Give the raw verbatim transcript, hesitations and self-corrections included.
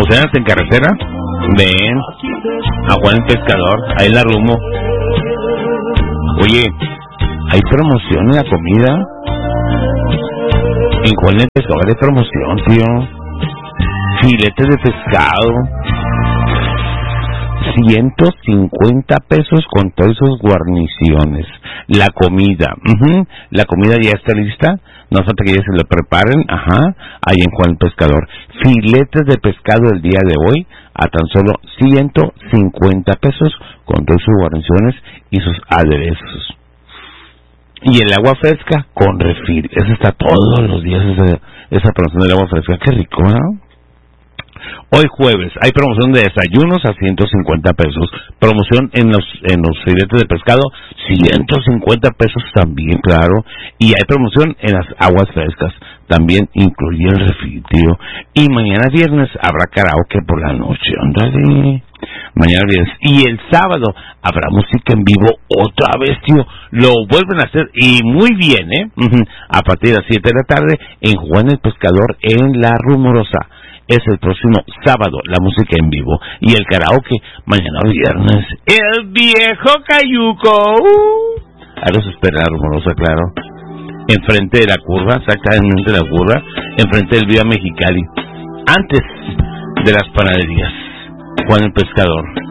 ¿Cenas en carretera? Ven a Juan el Pescador, ahí en la Rumo. Oye, ¿hay promoción en la comida? En Juan el Pescador hay promoción, tío. Filetes de pescado, ciento cincuenta pesos con todas sus guarniciones. La comida, uh-huh. La comida ya está lista, no falta que ya se lo preparen, ajá, ahí en Juan el Pescador. Filetes de pescado el día de hoy a tan solo ciento cincuenta pesos con todas sus guarniciones y sus aderezos. Y el agua fresca con refil, eso está todos los días, esa, esa promoción del agua fresca, qué rico, ¿no? Hoy jueves hay promoción de desayunos a ciento cincuenta pesos, promoción en los en los filetes de pescado ciento cincuenta pesos también, claro, y hay promoción en las aguas frescas, también incluye el refil, tío. Y mañana viernes habrá karaoke por la noche, ándale. Mañana viernes. Y el sábado habrá música en vivo otra vez, tío. Lo vuelven a hacer y muy bien, ¿eh? A partir de las siete de la tarde en Juan el Pescador en La Rumorosa. Es el próximo sábado, la música en vivo. Y el karaoke, mañana viernes. El viejo Cayuco. Uh. Ahí los espera La Rumorosa, claro. Enfrente de la curva, exactamente de la curva. Enfrente del Vía Mexicali. Antes de las panaderías. Juan el Pescador.